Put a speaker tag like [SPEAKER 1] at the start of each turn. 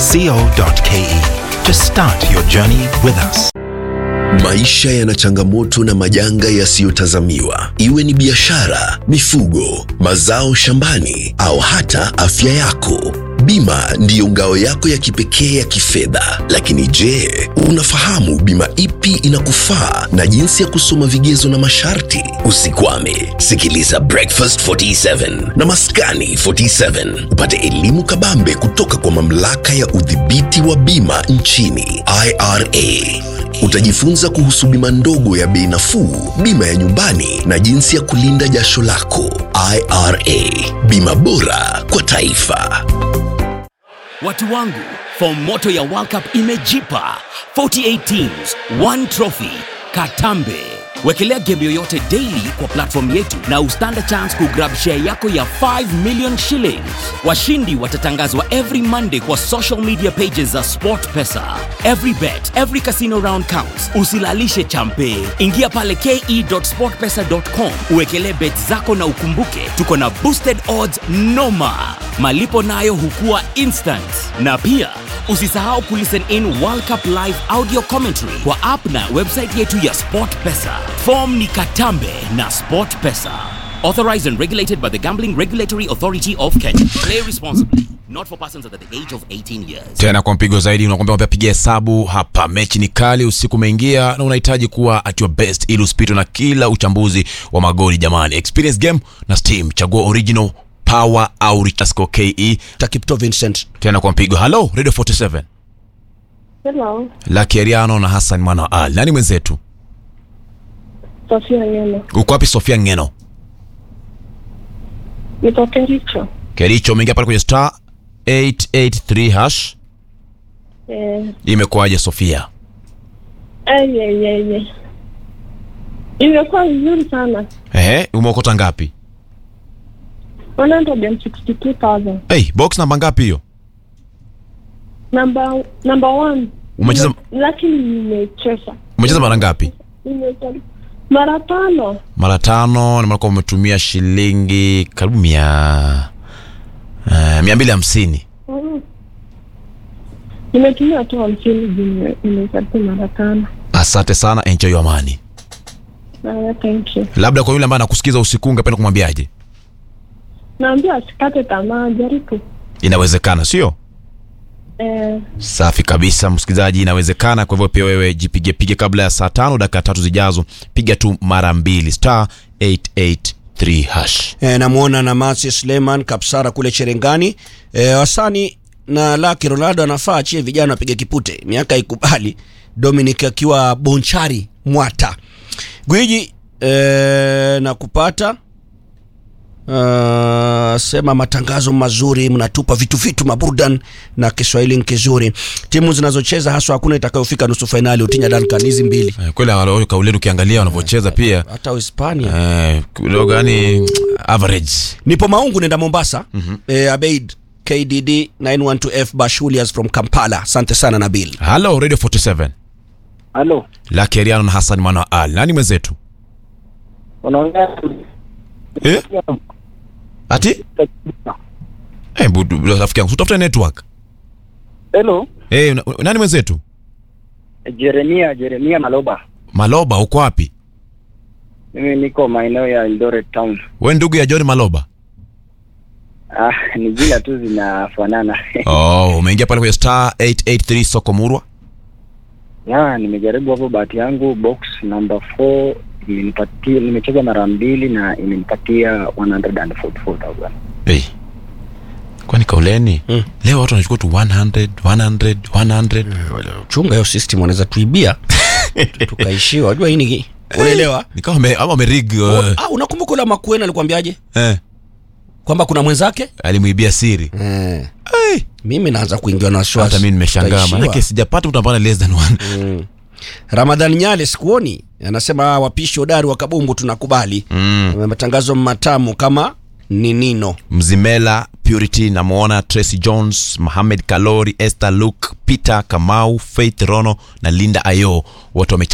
[SPEAKER 1] bima.co.ke to start your journey with us.
[SPEAKER 2] Maisha yana changamoto na majanga yasiyotazamiwa. Iwe ni biashara, mifugo, mazao shambani au hata afya yako. Bima ndiyo ngao yako ya kipekee ya kifedha. Lakini je, unafahamu bima ipi inakufaa na jinsi ya kusoma vigezo na masharti? Usikwame, sikiliza Breakfast 47 na Maskani 47 upate elimu kabambe kutoka kwa mamlaka ya udhibiti wa bima nchini IRA. Utajifunza kuhusu bima ndogo ya bei nafuu, bima ya nyumbani na jinsi ya kulinda jasho lako. IRA, bima bora kwa taifa.
[SPEAKER 3] Watu wangu, fomoto ya World Cup imejipa. 48 teams, 1 trophy, Katambe. Wekelea game yoyote daily kwa platform yetu na ustand chance kugrab share yako ya 5 million shillings. Washindi watatangazwa every Monday kwa social media pages za SportPesa. Every bet, every casino round counts. Usilalishe champe. Ingia pale ke.sportpesa.com. Uwekelee bet zako na ukumbuke tuko na boosted odds noma. Malipo nayo hukua instant. Na pia usisahau kulisten in World Cup live audio commentary kwa app na website yetu ya SportPesa. Form ni Katambe na SportPesa. Authorized and regulated by the Gambling Regulatory Authority of Kenya. Play responsibly. Not for persons under the age of 18 years.
[SPEAKER 4] Tena kwa mpigo zaidi unakwambia piga hesabu hapa. Mechi ni kali, usiku umeingia na unahitaji kuwa at your best ili usipitwe na kila uchambuzi wa magoli jamani. Experience game na Steam. Chagua original, power au Ritasco KE.
[SPEAKER 5] Takipto Vincent.
[SPEAKER 4] Tena kwa mpigo. Hello Radio 47.
[SPEAKER 6] Hello.
[SPEAKER 4] Lucky Ariano na Hassan Mwana Al. Nani mwenzetu?
[SPEAKER 6] Sofia Ngeno.
[SPEAKER 4] Uko wapi Sofia Ngeno?
[SPEAKER 6] Niko Kericho.
[SPEAKER 4] Kericho, umeingia pale kwenye star 883 hash. Imekuaje Sofia?
[SPEAKER 6] Imekuwa vizuri sana.
[SPEAKER 4] Umeokota ngapi?
[SPEAKER 6] 162,000.
[SPEAKER 4] Box namba ngapi hiyo?
[SPEAKER 6] Number 1.
[SPEAKER 4] Umecheza
[SPEAKER 6] lakini nimecheza.
[SPEAKER 4] Umecheza mara ngapi?
[SPEAKER 6] Mara 5.
[SPEAKER 4] Mara 5 na maana umetumia shilingi karibu 250.
[SPEAKER 6] Nimetumia tu 50 nimesafiri mara 5.
[SPEAKER 4] Asante sana, enjoy your money.
[SPEAKER 6] Thank you.
[SPEAKER 4] Labda kwa yule ambaye anakusikiza usiku ungependa kumwambiaje?
[SPEAKER 6] Naambia asikate tamaa, jaribu.
[SPEAKER 4] Inawezekana, sio? Safi kabisa msikilizaji, inawezekana. Kwa hivyo pia wewe jipige kabla ya saa 5 dakika 3 zijazo, piga tu mara 2 star 883 hash.
[SPEAKER 5] Namuona na Masi Suleiman Kapsara kule Cherengani. Wasani na Lucky Ronaldo anafaa achie vijana wapige kipute. Miaka ikubali. Dominic akiwa Bonchari Mwata. Gwiji na kupata sema matangazo mazuri, mnatupa vitu maburdan na Kiswahili kizuri. Timu zinazocheza haswa hakuna itakayofika nusu finali. Utinya Duncan hizi mbili.
[SPEAKER 4] Kweli wale kauleni ukiangalia wanavyocheza pia.
[SPEAKER 5] Hata Hispania.
[SPEAKER 4] Kidogo gani average.
[SPEAKER 5] Nipo Maungu nenda Mombasa. Abeid KDD 912F Bashulias from Kampala. Asante sana Nabil.
[SPEAKER 4] Hello Radio 47.
[SPEAKER 7] Hello.
[SPEAKER 4] Lucky Ariano na Hassan Mwana Al. Nani mwenzetu?
[SPEAKER 7] Unaongea
[SPEAKER 4] Ati? Budu rafiki yangu, utafuta network.
[SPEAKER 7] Hello.
[SPEAKER 4] Nani mwenzetu?
[SPEAKER 7] Jeremia Maloba.
[SPEAKER 4] Maloba, uko wapi?
[SPEAKER 7] Mimi niko maeneo ya Eldoret town.
[SPEAKER 4] Wewe ndugu ya John Maloba?
[SPEAKER 7] Ni jina tu zinafanana.
[SPEAKER 4] Umeingia pale kwenye star 883 soko Murwa?
[SPEAKER 7] Nimejaribu hapo bahati yangu, box number 4 imenipatia, nimecheza mara 2 na imenipatia 144,000.
[SPEAKER 4] Kwani kauleni? Leo watu wanachukua tu 100.
[SPEAKER 5] Chunga hiyo system wanaweza tuibia. Tukaishiwa. Unajua hii ni unaelewa?
[SPEAKER 4] Ni kama amerig.
[SPEAKER 5] Unakumbuka ule Makuena alikwambiaje? Kwamba kuna mwenzake
[SPEAKER 4] alimuibia siri.
[SPEAKER 5] Mimi naanza kuingiwa na wasiwasi.
[SPEAKER 4] Hata mimi nimeshangaa maana sijapata utapana less than 1.
[SPEAKER 5] Ramadhani Nyale sikuoni anasema wapishi hodari wa kabumbu tunakubali. Matangazo matamu kama Ninino.
[SPEAKER 4] Mzimela Purity na muona Tracy Jones, Mohamed Kalori, Esther Luke, Peter Kamau, Faith Rono na Linda Ayo. Watu